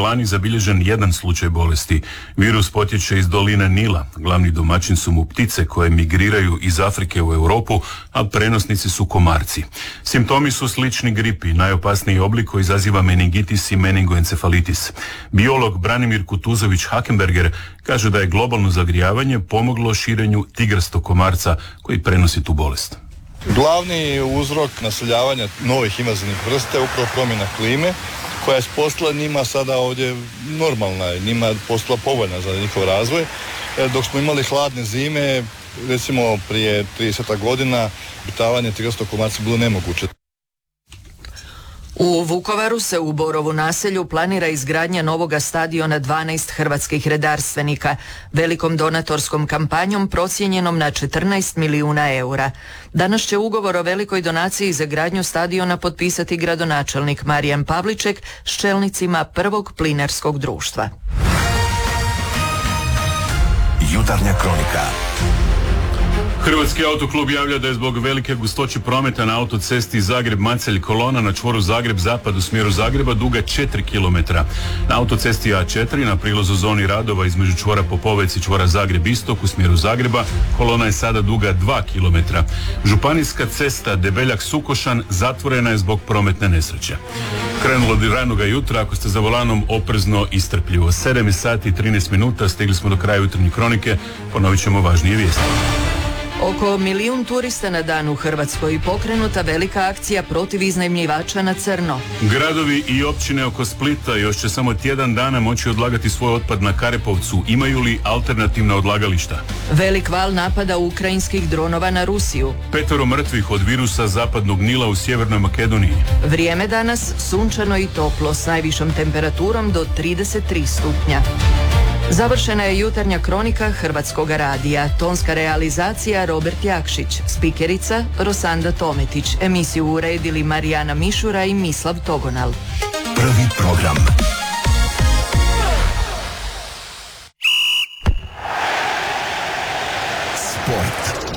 lani zabilježen jedan slučaj bolesti. Virus potječe iz doline Nila. Glavni domaćin su mu ptice koje migriraju iz Afrike u Europu, a prenosnici su komarci. Simptomi su slični gripi. Najopasniji oblik koji izaziva meningitis i meningoencefalitis. Biolog Branimir Kutuzović-Hakenberger kaže da je globalno zagrijavanje pomoglo širenju tigrastog komarca koji prenosi tu bolest. Glavni uzrok naseljavanja novih invazivnih vrsta je upravo promjena klime koja je postala njima sada ovdje normalna i njima je postala povoljna za njihov razvoj. Dok smo imali hladne zime, recimo prije 30 godina, obitavanje tigrastog komarca bilo nemoguće. U Vukovaru se u Borovu naselju planira izgradnja novoga stadiona 12 hrvatskih redarstvenika, velikom donatorskom kampanjom procijenjenom na 14 milijuna eura. Danas će ugovor o velikoj donaciji za gradnju stadiona potpisati gradonačelnik Marijan Pavliček s čelnicima prvog plinarskog društva. Jutarnja kronika. Hrvatski autoklub javlja da je zbog velike gustoće prometa na autocesti Zagreb-Macelj kolona na čvoru Zagreb-Zapad u smjeru Zagreba duga 4 km. Na autocesti A4 na prilazu zoni radova između čvora Popovec i čvora Zagreb-Istok u smjeru Zagreba kolona je sada duga 2 km. Županijska cesta Debeljak-Sukošan zatvorena je zbog prometne nesreće. Krenulo od ranoga jutra, ako ste za volanom oprezno i strpljivo. 7 sati i 13 minuta, stigli smo do kraja jutarnje kronike, ponovit ćemo važnije vijesti. Oko 1 milijun turista na dan u Hrvatskoj, pokrenuta velika akcija protiv iznajmljivača na crno. Gradovi i općine oko Splita još će samo tjedan dana moći odlagati svoj otpad na Karepovcu. Imaju li alternativna odlagališta? Velik val napada ukrajinskih dronova na Rusiju. 5 mrtvih od virusa zapadnog Nila u Sjevernoj Makedoniji. Vrijeme danas sunčano i toplo s najvišom temperaturom do 33 stupnja. Završena je jutarnja kronika Hrvatskog radija. Tonska realizacija Robert Jakšić, spikerica Rosanda Tometić, emisiju uredili Marijana Mišura i Mislav Togonal. Prvi program. Sport.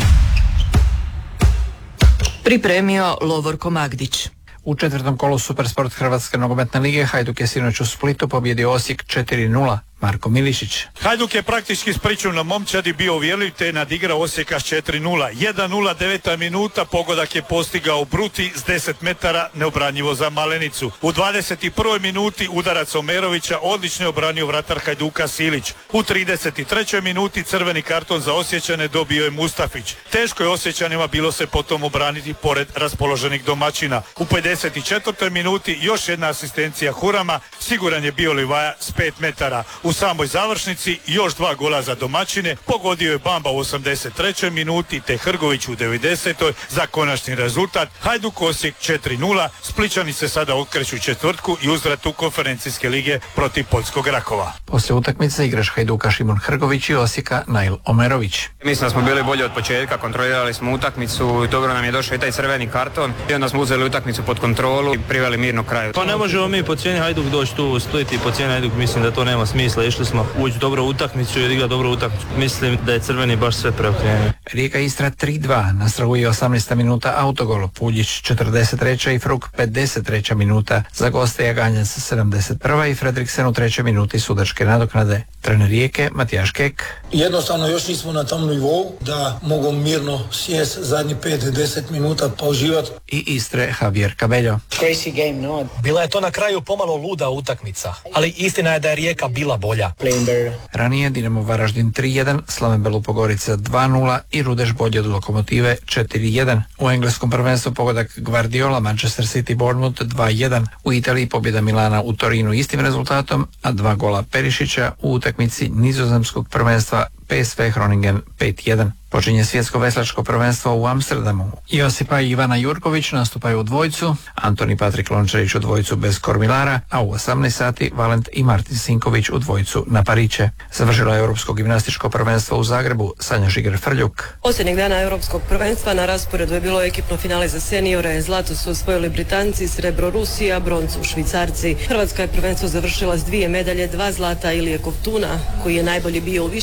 Pripremio Lovorko Magdić. U četvrtom kolu Supersport Hrvatske nogometne lige Hajduk je sinoć u Splitu pobjedio Osijek 4-0. Marko Milišić. Hajduk je praktički s pričuvnom momčadi bio uvjerljiv te nadigrao Osijeka s 4-0. 1-0, 9. minuta, pogodak je postigao Bruti s 10 metara, neobranjivo za Malenicu. U 21. minuti udarac Omerovića, odlično je obranio vratar Hajduka Silić. U 33. minuti crveni karton za Osječane dobio je Mustafić. Teško je Osječanima bilo se potom obraniti pored raspoloženih domaćina. U 54. minuti još jedna asistencija Hurama, siguran je bio Livaja s 5 metara. U samoj završnici još 2 gola za domaćine, pogodio je Bamba u 83. minuti te Hrgović u 90. za konačni rezultat. Hajduk Osijek 4-0, Splićani se sada okreću četvrtku i uzvratu konferencijske lige protiv Poljskog Rakova. Poslije utakmice igrač Hajduka Šimon Hrgović i Osijeka Nail Omerović. Mislim da smo bili bolji od početka, kontrolirali smo utakmicu, dobro nam je došao i taj crveni karton i onda smo uzeli utakmicu pod kontrolu i priveli mirno kraju. Pa ne možemo mi po cijeni Hajduk doći tu u Split i po cijeni Hajduk, mislim da to nema smisla. Išli smo ući dobro utakmicu i odigrati dobro utakmicu. Mislim da je crveni baš sve preokrenio. Rijeka Istra 3-2, nastraguje 18. minuta autogol, Puljić 43. i Fruk 53. minuta. Za goste Jaganjac 71. i Fredriksen u 3. minuti sudačke nadoknade. Trener Rijeke Matijaš Kek. Jednostavno još nismo na tom nivou da mogu mirno sjest zadnji 5-10 minuta pa uživati. I Istre Javier Cabello. Crazy game, no? Bila je to na kraju pomalo luda utakmica, ali istina je da je Rijeka bila bolja. Ranije Dinamo Varaždin 3-1, Slaven Belupogorica 2-0 i Rudeš bolje od Lokomotive 4-1. U engleskom prvenstvu pogodak Guardiola, Manchester City Bournemouth 2-1. U Italiji pobjeda Milana u Torinu istim rezultatom, a 2 gola Perišića u utakmici nizozemskog prvenstva PSV Groningen 5-1. Počinje svjetsko veslačko prvenstvo u Amsterdamu. Josipa i Ivana Jurković nastupaju u dvojcu, Antoni Patrik Lončarić u dvojcu bez kormilara, a u 18 sati Valent i Martin Sinković u dvojcu na pariće. Završilo je Europsko gimnastičko prvenstvo u Zagrebu, Sanja Žiger-Frljuk. Posljednjeg dana Europskog prvenstva na rasporedu je bilo ekipno finale za seniore. Zlato su osvojili Britanci, srebro Rusija, broncu Švicarci. Hrvatska je prvenstvo završila s 2 medalje, 2 zlata Ilije Kovtuna, koji je najbolji bio u višeboju i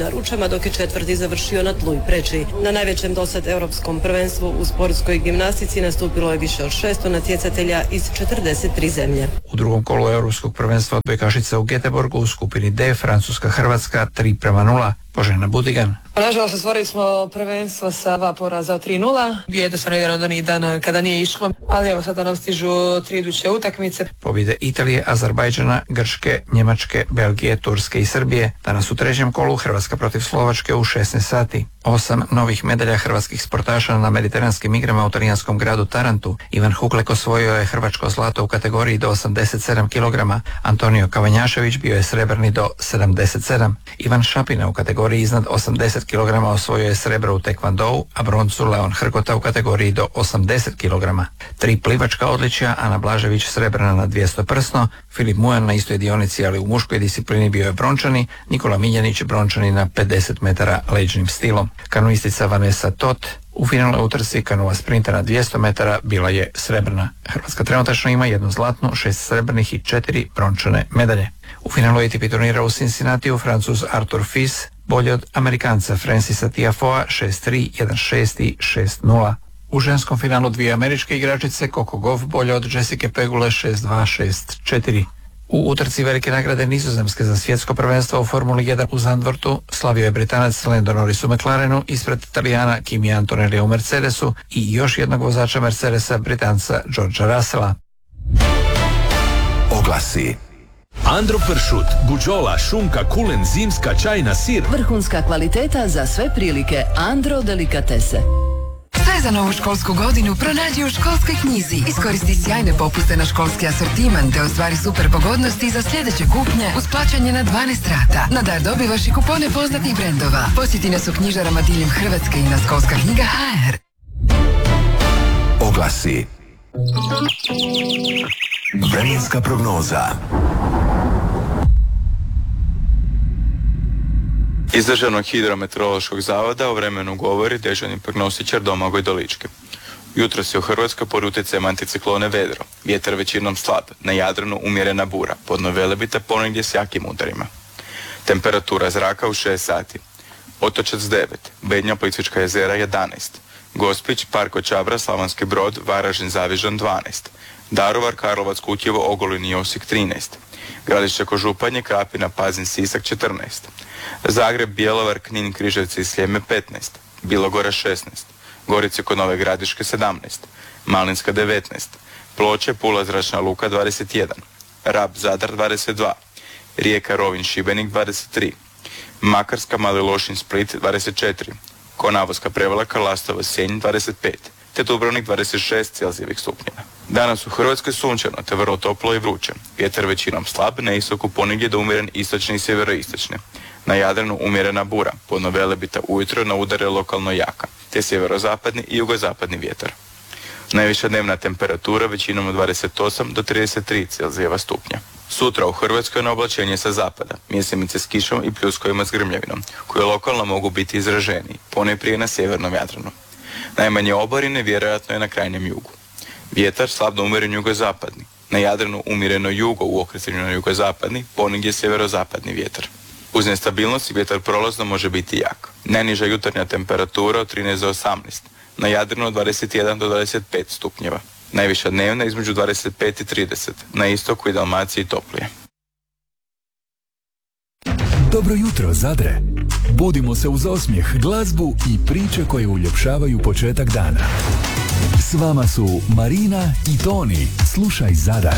na Ručama, dok je četvrti završio na tlu i Preči. Na najvećem dosad europskom prvenstvu u sportskoj gimnastici nastupilo je više od 600 natjecatelja iz 43 zemlje. U drugom kolu europskog prvenstva odbojkašica u Göteborgu u skupini D Francuska-Hrvatska 3:0. Božena Budigan. Nažalost, ostvarili smo prvenstvo sa 2 poraza od 3:0. Jednostavno jedan od onih dana kada nije išlo, ali evo sada nam stižu 3 iduće utakmice. Pobjede Italije, Azerbajdžana, Grčke, Njemačke, Belgije, Turske i Srbije. Danas u trećem kolu Hrvatska protiv Slovačke u 16 sati. 8 novih medalja hrvatskih sportaša na mediteranskim igrama u talijanskom gradu Tarantu. Ivan Huklek osvojio je hrvačko zlato u kategoriji do 87 kg. Antonio Kavanjašević bio je srebrni do 77. Ivan Šapina u kategoriji iznad 80 kg osvojio je srebro u tekvandou, a broncu Leon Hrkota u kategoriji do 80 kg. 3 plivačka odličja, Ana Blažević srebrna na 200 prsno, Filip Mujan na istoj dionici, ali u muškoj disciplini bio je brončani, Nikola Miljanić brončani na 50 metara leđnim stilom. Kanuistica Vanessa Tot u finalnoj utrci kanua sprinta na 200 metara bila je srebrna. Hrvatska trenutačno ima 1 zlatnu, 6 srebrnih i 4 brončane medalje. U finalu ATP turnira u Cincinnatiju Francuz Arthur Fils bolji od Amerikanca Francisa Tiafoea 6-3, 1-6 i 6-0. U ženskom finalu 2 američke igračice Coco Gauff bolje od Jessica Pegule 6-2, 6-4. U utrci velike nagrade Nizozemske za svjetsko prvenstvo u Formuli 1 u Zandvortu slavio je Britanac Lando Norris u McLarenu ispred Italijana Kimi Antonellija u Mercedesu i još jednog vozača Mercedesa, Britanca Georgea Russella. Oglasi. Andro pršut, buđola, šunka, kulen, zimska, čajna, sir. Vrhunska kvaliteta za sve prilike. Andro delikatese. Sve za novu školsku godinu pronađi u Školskoj knjizi. Iskoristi sjajne popuste na školski asortiman te ostvari super pogodnosti za sljedeće kupnje uz plaćanje na 12 rata. Na dar dobivaš i kupone poznatih brendova. Posjeti nas u knjižarama diljem Hrvatske i na Školska knjiga.hr. Oglasi. Vremenska prognoza. Iz Državnog hidrometeorološkog zavoda o vremenu govori dežurni prognostičar Domagoj Dolički. Jutros je u Hrvatskoj pod utjecajem anticiklone vedro. Vjetar većinom slab, na Jadranu umjerena bura, podno Velebita ponegdje s jakim udarima. Temperatura zraka u 6 sati. Otočac 9, Bednja, Plitvička jezera 11, Gospić, Parko Čabra, Slavonski Brod, Varaždin, Zavižan 12, Daruvar, Karlovac, Kutjevo, Ogulin i Osijek 13, Gradište Kožupanje, Krapina, Pazin, Sisak 14, Zagreb, Bjelovar, Knin, Križevci i Sljeme 15, Bilogora 16, Gorice kod Nove Gradiške 17, Malinska 19, Ploče, Pula, Zračna luka 21, Rab, Zadar 22, Rijeka, Rovinj, Šibenik 23, Makarska, Mali Lošinj, Split 24, Konavoska, Prevlaka, Lastovo, Senj 25, te Dubrovnik 26 celzijevih stupnjeva. Danas u Hrvatskoj sunčano te vrlo toplo i vruće. Vjetar većinom slab, na istoku ponegdje do umjeren istočni i sjeveroistočni. Na Jadranu umjerena bura, podno Velebita ujutro na udare lokalno jaka, te sjeverozapadni i jugozapadni vjetar. Najviša dnevna temperatura većinom od 28 do 33 celzijeva stupnja. Sutra u Hrvatskoj na oblačenje sa zapada, mjesemice s kišom i pljuskovima s grmljavinom, koje lokalno mogu biti izraženiji, ponajprije na sjevernom Jadranu. Najmanje oborine vjerojatno je na krajnjem jugu. Vjetar slab do umjeren jugozapadni, na Jadranu umjereno jugo u okretanju na jugozapadni, ponegdje sjeverozapadni vjetar. Uz nestabilnost vjetar prolazno može biti jak. Najniža jutarnja temperatura od 13 do 18, na Jadranu od 21 do 25 stupnjeva. Najviša dnevna između 25 i 30, na istoku i Dalmaciji toplije. Dobro jutro, Zadre. Budimo se uz osmijeh, glazbu i priče koje uljepšavaju početak dana. S vama su Marina i Toni. Slušaj Zadar.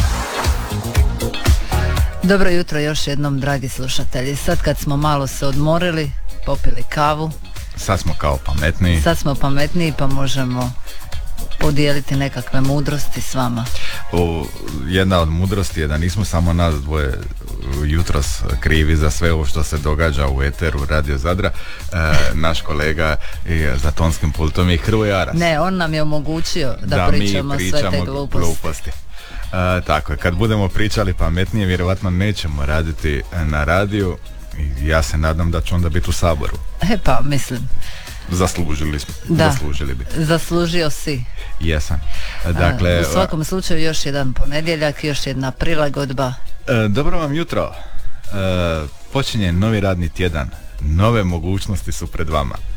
Dobro jutro još jednom, dragi slušatelji. Sad kad smo malo se odmorili, popili kavu. Sad smo kao pametniji. Sad smo pametniji pa možemo podijeliti nekakve mudrosti s vama. Jedna od mudrosti je da nismo samo nas dvoje jutros krivi za sve ovo što se događa u eteru Radio Zadra. Naš kolega za tonskim pultom je Hrvoje Aras. Ne, on nam je omogućio da pričamo sve te gluposti. Tako je, kad budemo pričali pametnije, vjerovatno nećemo raditi na radiju i ja se nadam da će onda biti u Saboru. Pa mislim. Zaslužili smo. Da, zaslužili bi. Zaslužio si. Jesam. Dakle, u svakom slučaju još jedan ponedjeljak, još jedna prilagodba. Dobro vam jutro. Počinje novi radni tjedan. nove mogućnosti su pred vama.